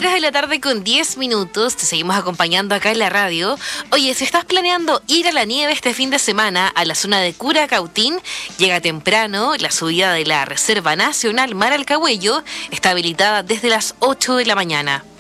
3 de la tarde con 10 minutos, te seguimos acompañando acá en la radio. Oye, si estás planeando ir a la nieve este fin de semana a la zona de Curacautín, llega temprano. La subida de la Reserva Nacional Mar Alcahuello está habilitada desde las 8 de la mañana.